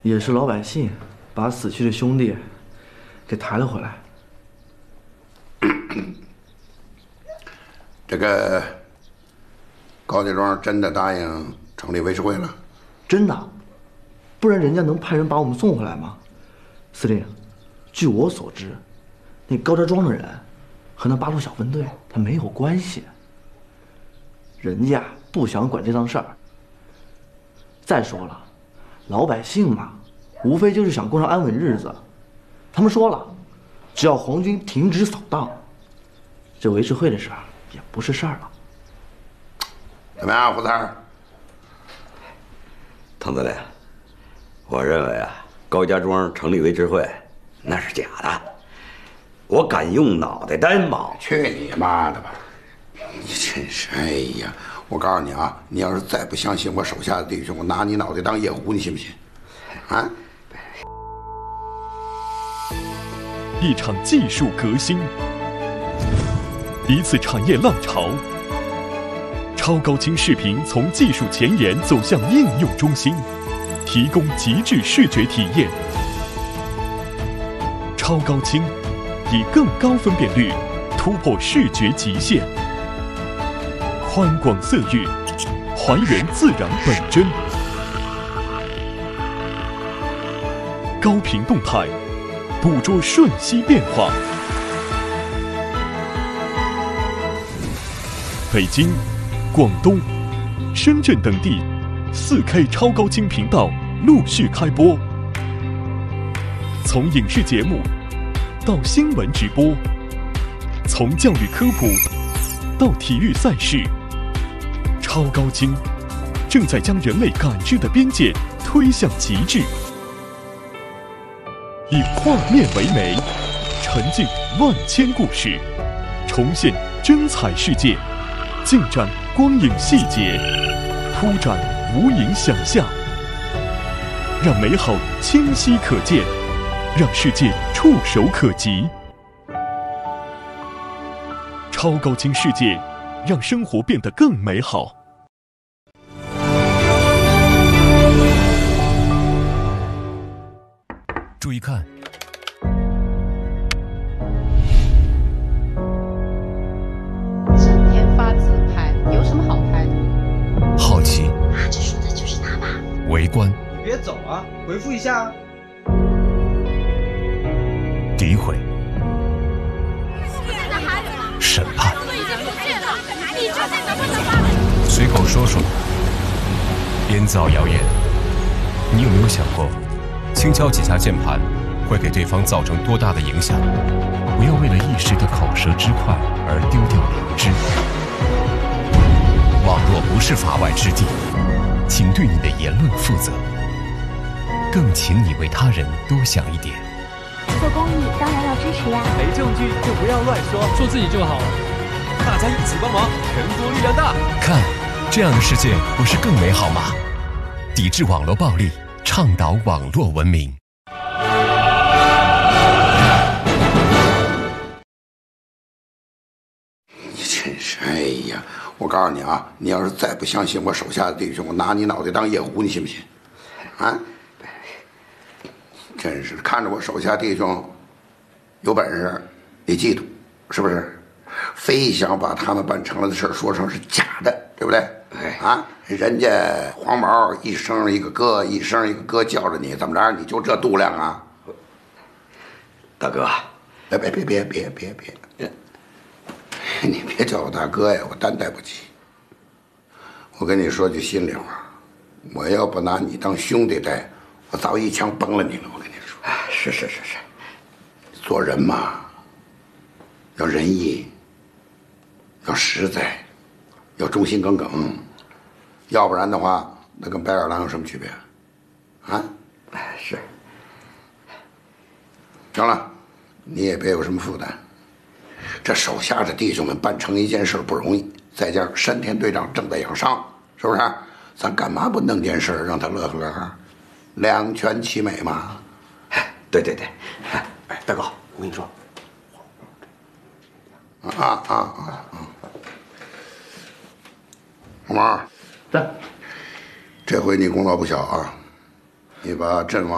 也是老百姓把死去的兄弟给抬了回来。 这个高家庄真的答应成立维持会了？ 真的，不然人家能派人把我们送回来吗？司令，据我所知，那高家庄的人和那八路小分队他没有关系，人家不想管这档事儿。再说了，老百姓嘛，无非就是想过上安稳日子。他们说了，只要皇军停止扫荡，这维持会的事儿也不是事儿了。 怎么样，胡三儿？ 滕司令，我认为啊，高家庄成立维持会那是假的。我敢用脑袋担保。 去你妈的吧！你真是，哎呀！我告诉你啊，你要是再不相信我手下的弟兄，我拿你脑袋当夜壶，你信不信？啊！ 一场技术革新，一次产业浪潮。超高清视频从技术前沿走向应用中心，提供极致视觉体验。超高清以更高分辨率突破视觉极限，宽广色域还原自然本真，高频动态捕捉瞬息变化。北京、广东、深圳等地4K 超高清频道陆续开播，从影视节目到新闻直播，从教育科普到体育赛事，超高清正在将人类感知的边界推向极致。以画面为媒，沉浸万千故事，重现真彩世界，尽展光影细节，铺展无垠想象，让美好清晰可见，让世界触手可及。超高清世界，让生活变得更美好。 注意看， 整天发自拍，有什么好拍的？ 好奇， 这说的就是他吧？ 围观， 别走啊，回复一下啊。 诋毁，审判，随口说说，编造谣言。你有没有想过，轻敲几下键盘会给对方造成多大的影响？不要为了一时的口舌之快而丢掉良知。网络不是法外之地，请对你的言论负责，更请你为他人多想一点。 做公益当然要支持呀， 没证据就不要乱说，做自己就好了。大家一起帮忙，人多力量大。 看，这样的世界不是更美好吗？抵制网络暴力，倡导网络文明。 你真是，哎呀！我告诉你啊，你要是再不相信我手下的弟兄，我拿你脑袋当夜壶，你信不信？啊！真是看着我手下弟兄有本事，你嫉妒是不是？非想把他们办成了的事说成是假的，对不对？啊，人家黄毛一声一个哥，一声一个哥叫着你，怎么着？你就这度量啊？ 大哥， 别，你别叫我大哥呀，我担待不起。我跟你说句心里话，我要不拿你当兄弟待，我早一枪崩了你了。我跟你说， 是， 做人嘛，要仁义，要实在，要忠心耿耿，要不然的话，那跟白眼狼有什么区别？啊？ 是。 行了，你也别有什么负担。这手下的弟兄们办成一件事不容易，再加上山田队长正在养伤，是不是？咱干嘛不弄件事让他乐呵乐呵，两全其美嘛？ 对，大哥，我跟你说， 红毛， 在。 这回你功劳不小啊！你把阵亡